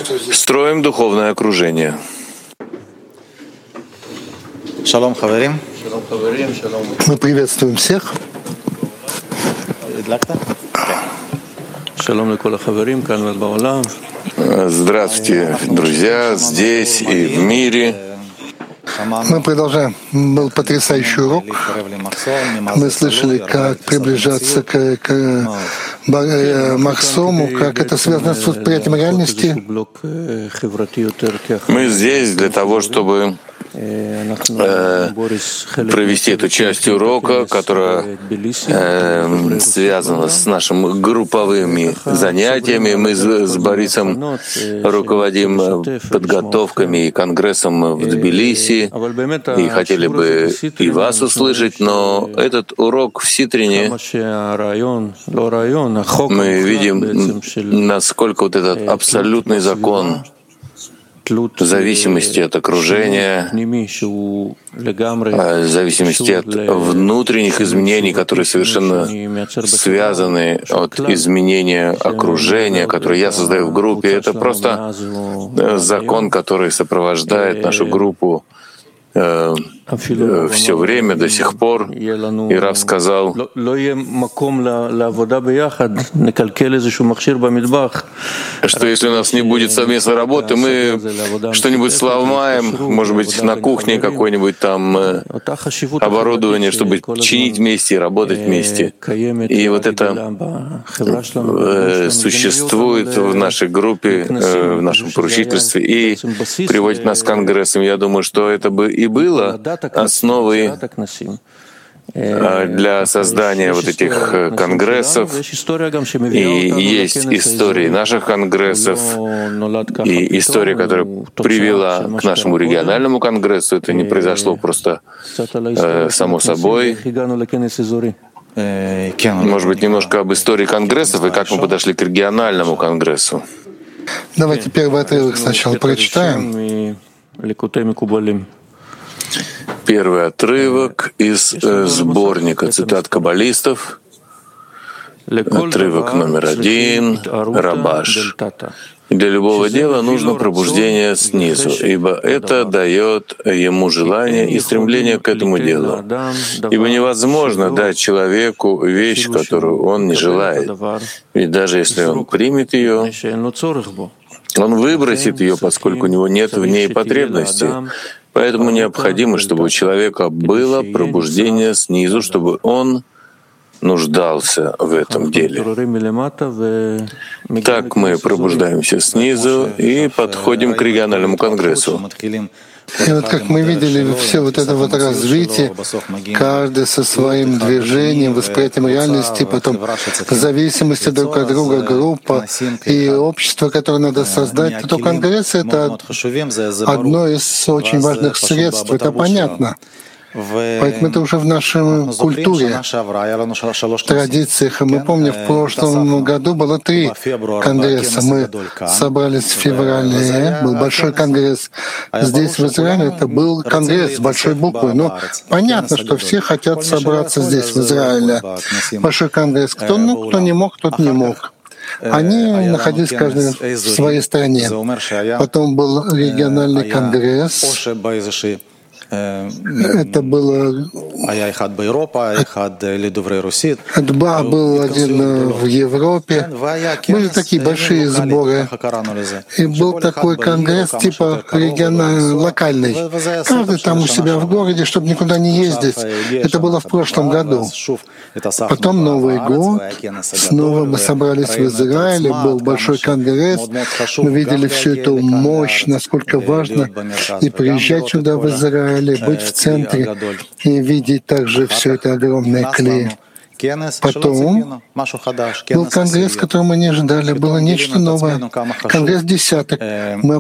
Строим духовное окружение. Мы приветствуем всех. Здравствуйте, друзья, здесь и в мире. Мы продолжаем. Был потрясающий урок. Мы слышали, как приближаться к Махсому, как это связано с восприятием реальности. Мы здесь для того, чтобы провести эту часть урока, которая связана с нашими групповыми занятиями. Мы с Борисом руководим подготовками и конгрессом в Тбилиси, и хотели бы и вас услышать, но этот урок в Ситрине, мы видим, насколько вот этот абсолютный закон в зависимости от окружения, в зависимости от внутренних изменений, которые совершенно связаны от изменения окружения, которое я создаю в группе. Это просто закон, который сопровождает нашу группу все время, до сих пор. И Рав сказал, что если у нас не будет совместной работы, мы что-нибудь сломаем, может быть, на кухне какое-нибудь там оборудование, чтобы чинить вместе и работать вместе. И вот это существует в нашей группе, в нашем поручительстве и приводит нас к конгрессам. Я думаю, что это бы и было основой для создания вот этих конгрессов. И есть истории наших конгрессов, и история, которая привела к нашему региональному конгрессу. Это не произошло просто само собой. Может быть, немножко об истории конгрессов и как мы подошли к региональному конгрессу. Давайте первый отрывок сначала прочитаем. Первый отрывок из сборника цитат каббалистов, отрывок номер 1, Рабаш. Для любого дела нужно пробуждение снизу, ибо это дает ему желание и стремление к этому делу. Ибо невозможно дать человеку вещь, которую он не желает. Ведь даже если он примет ее, он выбросит ее, поскольку у него нет в ней потребности. Поэтому необходимо, чтобы у человека было пробуждение снизу, чтобы он нуждался в этом деле. Так мы пробуждаемся снизу и подходим к региональному конгрессу. И вот как мы видели, все вот это вот развитие, каждый со своим движением, восприятием реальности, потом в зависимости друг от друга группа и общество, которое надо создать, то конгресс — это одно из очень важных средств, это понятно. Поэтому это уже в нашей культуре, традициях. Мы помним, в прошлом году было 3 конгресса. Мы собрались в феврале, был большой конгресс. Здесь, в Израиле, это был конгресс с большой буквы. Но понятно, что все хотят собраться здесь, в Израиле. Большой конгресс. Кто не мог, тот не мог. Они находились каждый в своей стране. Потом был региональный конгресс. Это было... Два был один в Европе. Были такие большие сборы. И был такой конгресс типа региональный, локальный. Каждый там у себя в городе, чтобы никуда не ездить. Это было в прошлом году. Потом Новый год. Снова мы собрались в Израиле. Был большой конгресс. Мы видели всю эту мощь, насколько важно и приезжать сюда, в Израиль, быть в центре и видеть также все это огромное клей. Потом был конгресс, который мы не ожидали, было нечто новое. Конгресс десяток. Мы